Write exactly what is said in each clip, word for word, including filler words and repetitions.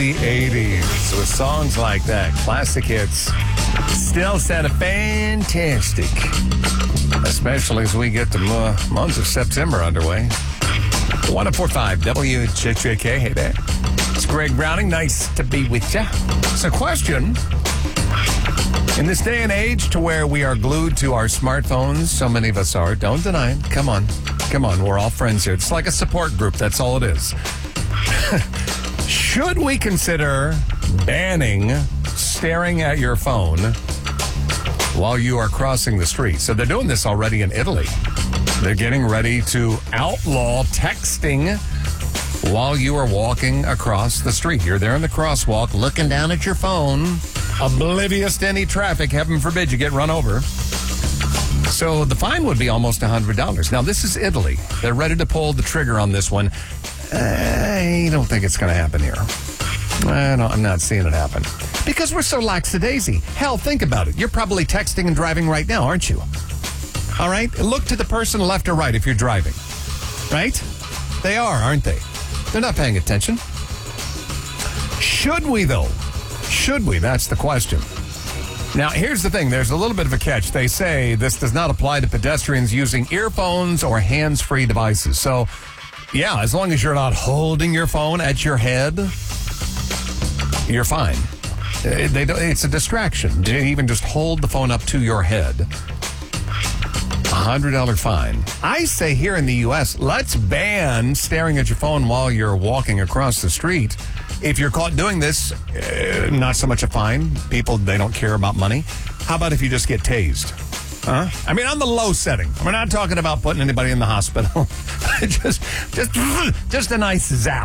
the eighties with songs like that. Classic hits. Still sounded fantastic. Especially as we get the uh, month of September underway. one oh four point five W J J K. Hey there. It's Greg Browning. Nice to be with you. So, question. In this day and age to where we are glued to our smartphones, so many of us are, don't deny it. Come on. Come on. We're all friends here. It's like a support group. That's all it is. Should we consider banning staring at your phone while you are crossing the street? So they're doing this already in Italy. They're getting ready to outlaw texting while you are walking across the street. You're there in the crosswalk looking down at your phone, oblivious to any traffic. Heaven forbid you get run over. So the fine would be almost one hundred dollars. Now, this is Italy. They're ready to pull the trigger on this one. I don't think it's going to happen here. I don't, I'm not seeing it happen. Because we're so lackadaisy. Hell, think about it. You're probably texting and driving right now, aren't you? All right? Look to the person left or right if you're driving. Right? They are, aren't they? They're not paying attention. Should we, though? Should we? That's the question. Now, here's the thing. There's a little bit of a catch. They say this does not apply to pedestrians using earphones or hands-free devices. So, yeah, as long as you're not holding your phone at your head, you're fine. They don't, it's a distraction. They even just hold the phone up to your head. one hundred dollars fine. I say here in the U S, let's ban staring at your phone while you're walking across the street. If you're caught doing this, uh, not so much a fine. People, they don't care about money. How about if you just get tased? Huh? I mean, on the low setting. We're not talking about putting anybody in the hospital. just, just, just a nice zap.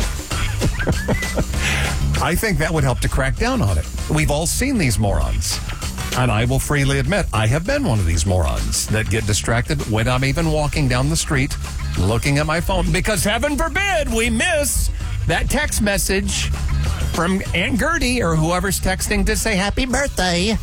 I think that would help to crack down on it. We've all seen these morons. And I will freely admit, I have been one of these morons that get distracted when I'm even walking down the street, looking at my phone. Because heaven forbid we miss that text message from Aunt Gertie or whoever's texting to say happy birthday.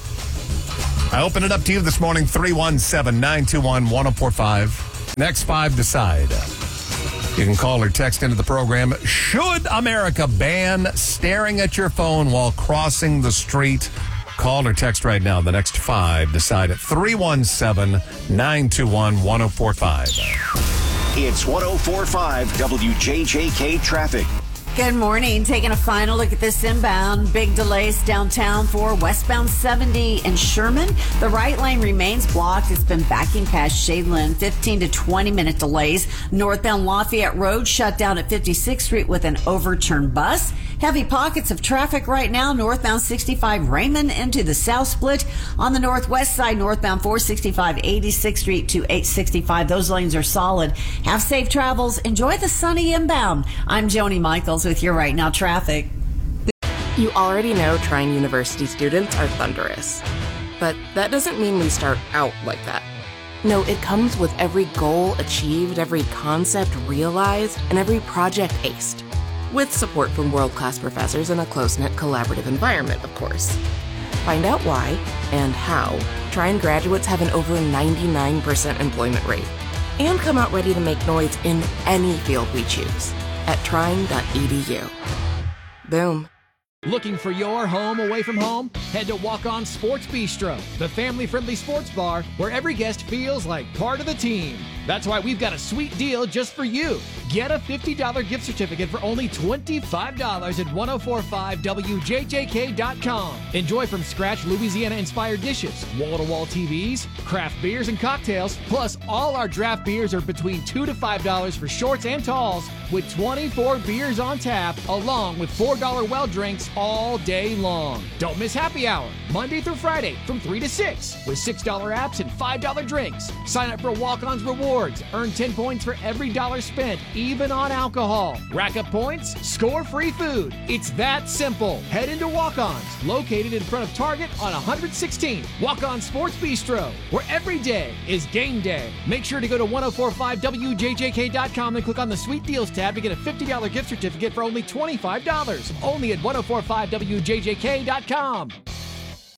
I open it up to you this morning, three one seven, nine two one, one oh four five. Next five decide. You can call or text into the program. Should America ban staring at your phone while crossing the street? Call or text right now. The next five decide at three one seven, nine two one, one oh four five. It's one oh four point five W J J K traffic. Good morning. Taking a final look at this inbound. Big delays downtown for westbound seventy in Sherman. The right lane remains blocked. It's been backing past Shadeland. fifteen to twenty minute delays. Northbound Lafayette Road shut down at fifty-sixth Street with an overturned bus. Heavy pockets of traffic right now. Northbound sixty-five Raymond into the South Split. On the northwest side, northbound four sixty-five eighty-sixth Street to eight sixty-five. Those lanes are solid. Have safe travels. Enjoy the sunny inbound. I'm Joni Michaels with your Right Now traffic. You already know Trine University students are thunderous. But that doesn't mean we start out like that. No, it comes with every goal achieved, every concept realized, and every project aced. With support from world-class professors in a close-knit collaborative environment, of course. Find out why and how Trine graduates have an over ninety-nine percent employment rate and come out ready to make noise in any field we choose at trine dot e d u. Boom. Looking for your home away from home? Head to Walk On Sports Bistro, the family-friendly sports bar where every guest feels like part of the team. That's why we've got a sweet deal just for you. Get a fifty dollars gift certificate for only twenty-five dollars at ten forty-five W J J K dot com. Enjoy from scratch Louisiana-inspired dishes, wall-to-wall T Vs, craft beers and cocktails, plus all our draft beers are between two to five dollars for shorts and talls with twenty-four beers on tap, along with four dollar well drinks all day long. Don't miss happy hour, Monday through Friday from three to six with six dollar apps and five dollar drinks. Sign up for Walk-On's Rewards. Earn ten points for every dollar spent, even on alcohol. Rack up points, score free food. It's that simple. Head into Walk-On's, located in front of Target on one hundred sixteen. Walk-On Sports Bistro, where every day is game day. Make sure to go to ten forty-five W J J K dot com and click on the Sweet Deals tab to get a fifty dollars gift certificate for only twenty-five dollars. Only at ten forty-five W J J K dot com.